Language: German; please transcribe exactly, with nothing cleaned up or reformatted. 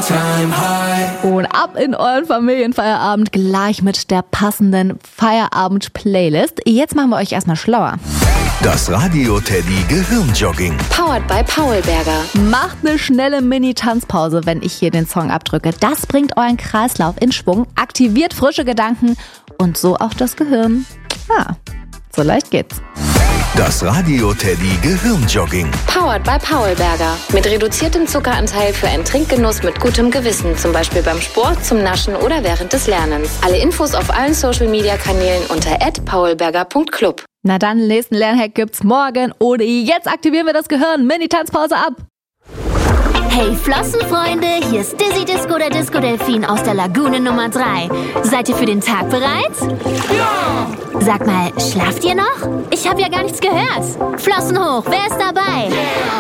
time high. Und ab in euren Familienfeierabend gleich mit der passenden Feierabend-Playlist. Jetzt machen wir euch erstmal schlauer. Das Radio Teddy Gehirnjogging. Powered by Paulberger. Macht eine schnelle Mini-Tanzpause, wenn ich hier den Song abdrücke. Das bringt euren Kreislauf in Schwung, aktiviert frische Gedanken und so auch das Gehirn. Ja, so leicht geht's. Das Radio Teddy Gehirnjogging. Powered by Paulberger. Mit reduziertem Zuckeranteil für einen Trinkgenuss mit gutem Gewissen. Zum Beispiel beim Sport, zum Naschen oder während des Lernens. Alle Infos auf allen Social-Media-Kanälen unter at paulberger punkt club. Na dann, den nächsten Lernhack gibt's morgen. Oder jetzt aktivieren wir das Gehirn. Mini-Tanzpause ab. Hey Flossenfreunde, hier ist Dizzy Disco, der Disco-Delfin aus der Lagune Nummer drei. Seid ihr für den Tag bereit? Ja! Sag mal, schlaft ihr noch? Ich habe ja gar nichts gehört. Flossen hoch, wer ist dabei? Yeah.